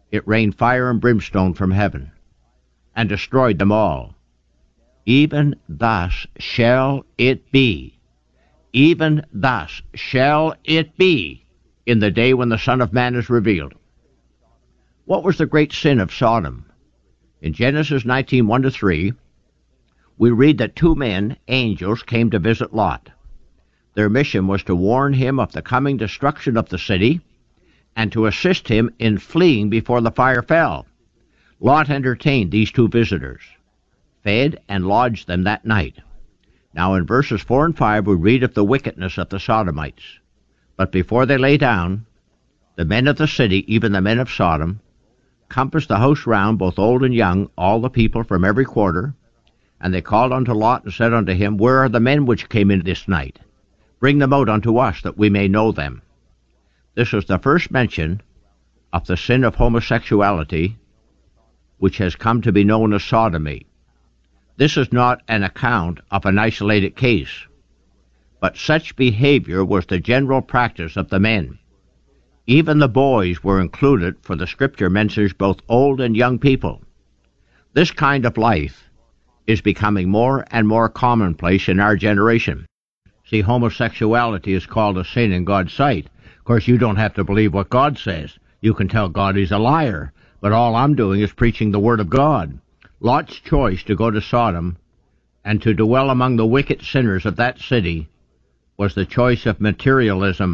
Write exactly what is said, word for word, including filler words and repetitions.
it rained fire and brimstone from heaven, and destroyed them all. Even thus shall it be. Even thus shall it be in the day when the Son of Man is revealed. What was the great sin of Sodom? In Genesis nineteen, one to three, we read that two men, angels, came to visit Lot. Their mission was to warn him of the coming destruction of the city and to assist him in fleeing before the fire fell. Lot entertained these two visitors, fed and lodged them that night. Now in verses four and five we read of the wickedness of the Sodomites. But before they lay down, the men of the city, even the men of Sodom, compassed the house round, both old and young, all the people from every quarter. And they called unto Lot and said unto him, Where are the men which came in this night? Bring them out unto us, that we may know them. This was the first mention of the sin of homosexuality, which has come to be known as sodomy. This is not an account of an isolated case, but such behavior was the general practice of the men. Even the boys were included, for the Scripture mentions both old and young people. This kind of life is becoming more and more commonplace in our generation. See, homosexuality is called a sin in God's sight. Of course, you don't have to believe what God says. You can tell God he's a liar, but all I'm doing is preaching the Word of God. Lot's choice to go to Sodom and to dwell among the wicked sinners of that city was the choice of materialism